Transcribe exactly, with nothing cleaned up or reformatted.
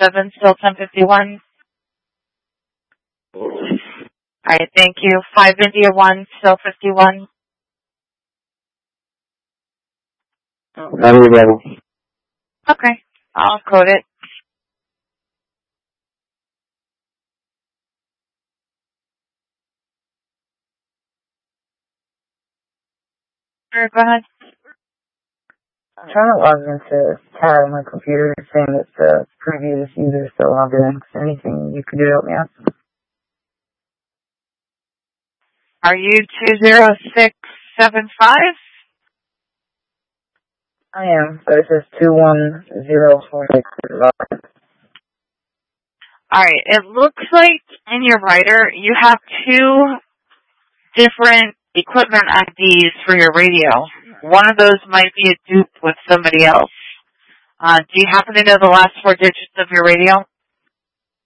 seven, still ten fifty-one. Alright, thank you. five India one, still fifty-one. I'm ready. Okay, I'll code it. Sure, go ahead. I'm trying to log into Tab on my computer, saying that the previous user is still logged in. Is there anything you could do to help me out? Are you two zero six seven five? I am, but it says two one zero four six. Alright, it looks like in your writer you have two different equipment I Ds for your radio. One of those might be a dupe with somebody else. Uh, do you happen to know the last four digits of your radio?